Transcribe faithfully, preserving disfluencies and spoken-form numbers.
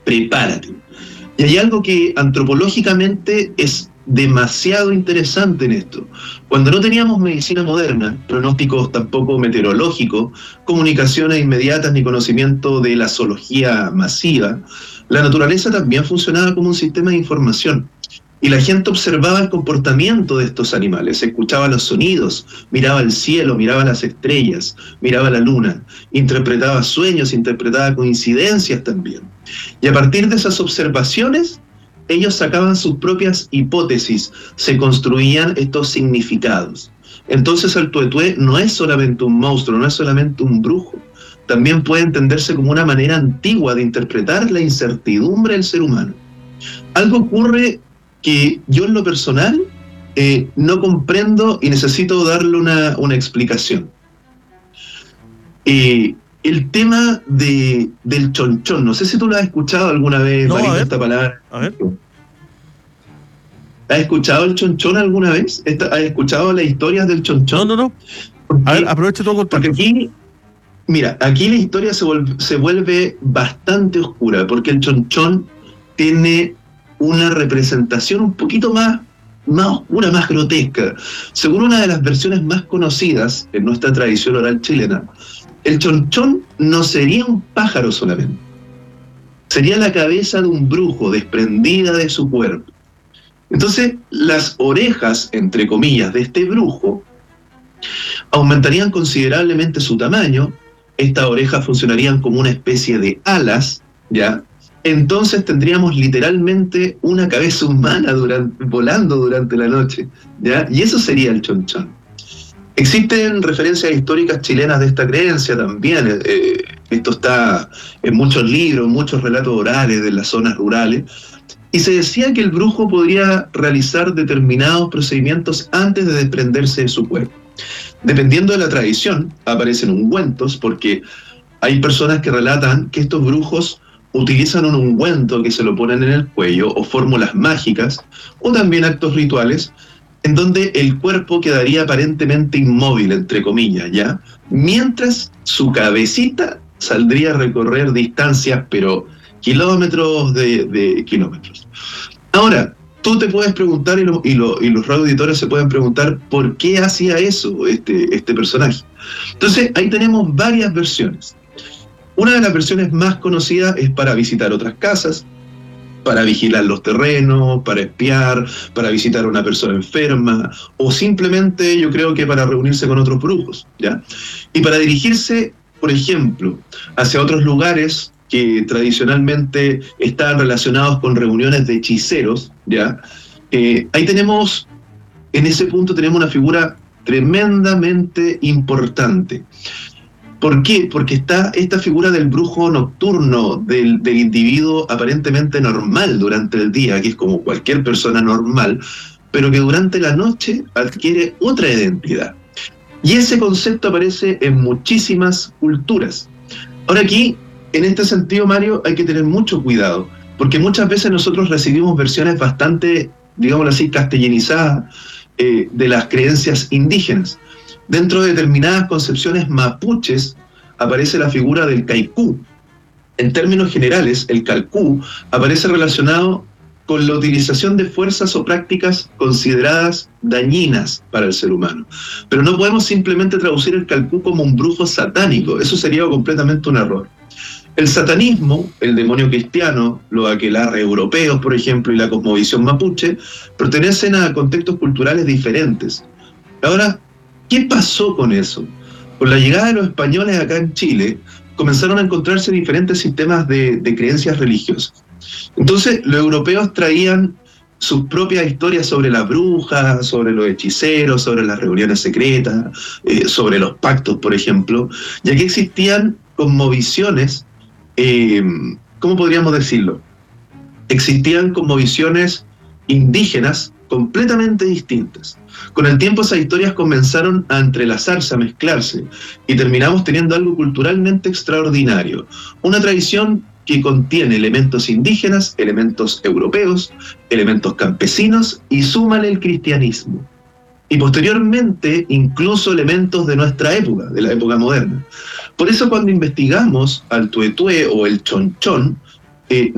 prepárate. Y hay algo que antropológicamente es demasiado interesante en esto. Cuando no teníamos medicina moderna, pronósticos tampoco meteorológicos, comunicaciones inmediatas ni conocimiento de la zoología masiva, la naturaleza también funcionaba como un sistema de información. Y la gente observaba el comportamiento de estos animales, escuchaba los sonidos, miraba el cielo, miraba las estrellas, miraba la luna, interpretaba sueños, interpretaba coincidencias también. Y a partir de esas observaciones, ellos sacaban sus propias hipótesis, se construían estos significados. Entonces el tuetué no es solamente un monstruo, no es solamente un brujo, también puede entenderse como una manera antigua de interpretar la incertidumbre del ser humano. Algo ocurre que yo en lo personal eh, no comprendo y necesito darle una, una explicación. Eh, el tema de, del chonchón, no sé si tú lo has escuchado alguna vez, no, Marita, a ver, esta palabra. A ver. ¿Has escuchado el chonchón alguna vez? ¿Has escuchado las historias del chonchón? No, no, no. Porque, a ver, aprovecha todo contacto. Porque aquí, mira, aquí la historia se vuelve, se vuelve bastante oscura, porque el chonchón tiene una representación un poquito más, más oscura, más grotesca. Según una de las versiones más conocidas en nuestra tradición oral chilena, el chonchón no sería un pájaro solamente, sería la cabeza de un brujo desprendida de su cuerpo. Entonces, las orejas, entre comillas, de este brujo aumentarían considerablemente su tamaño, estas orejas funcionarían como una especie de alas, ¿ya? Entonces tendríamos literalmente una cabeza humana durante, volando durante la noche, ¿ya? Y eso sería el chonchón. Existen referencias históricas chilenas de esta creencia también. Eh, esto está en muchos libros, muchos relatos orales de las zonas rurales. Y se decía que el brujo podría realizar determinados procedimientos antes de desprenderse de su cuerpo. Dependiendo de la tradición, aparecen ungüentos, porque hay personas que relatan que estos brujos utilizan un ungüento que se lo ponen en el cuello, o fórmulas mágicas, o también actos rituales, en donde el cuerpo quedaría aparentemente inmóvil, entre comillas, ¿ya? Mientras su cabecita saldría a recorrer distancias, pero kilómetros de, de kilómetros. Ahora, tú te puedes preguntar, y, lo, y, lo, y los radioauditores se pueden preguntar, ¿por qué hacía eso este, este personaje? Entonces, ahí tenemos varias versiones. Una de las versiones más conocidas es para visitar otras casas, para vigilar los terrenos, para espiar, para visitar a una persona enferma, o simplemente yo creo que para reunirse con otros brujos, ¿ya? Y para dirigirse, por ejemplo, hacia otros lugares que tradicionalmente estaban relacionados con reuniones de hechiceros, ¿ya? Eh, ahí tenemos, en ese punto tenemos una figura tremendamente importante. ¿Por qué? Porque está esta figura del brujo nocturno, del, del individuo aparentemente normal durante el día, que es como cualquier persona normal, pero que durante la noche adquiere otra identidad. Y ese concepto aparece en muchísimas culturas. Ahora aquí, en este sentido, Mario, hay que tener mucho cuidado, porque muchas veces nosotros recibimos versiones bastante, digámoslo así, castellanizadas eh, de las creencias indígenas. Dentro de determinadas concepciones mapuches aparece la figura del caicú. En términos generales, el calcú aparece relacionado con la utilización de fuerzas o prácticas consideradas dañinas para el ser humano. Pero no podemos simplemente traducir el calcú como un brujo satánico, eso sería completamente un error. El satanismo, el demonio cristiano, los aquelarres europeos, por ejemplo, y la cosmovisión mapuche, pertenecen a contextos culturales diferentes. Ahora, ¿qué pasó con eso? Con la llegada de los españoles acá en Chile, comenzaron a encontrarse diferentes sistemas de, de creencias religiosas. Entonces, los europeos traían sus propias historias sobre las brujas, sobre los hechiceros, sobre las reuniones secretas, eh, sobre los pactos, por ejemplo, y aquí existían cosmovisiones, eh, ¿cómo podríamos decirlo? Existían cosmovisiones indígenas completamente distintas. Con el tiempo esas historias comenzaron a entrelazarse, a mezclarse, y terminamos teniendo algo culturalmente extraordinario. Una tradición que contiene elementos indígenas, elementos europeos, elementos campesinos, y súmale el cristianismo. Y posteriormente, incluso elementos de nuestra época, de la época moderna. Por eso cuando investigamos al tuetué o el chonchón, eh,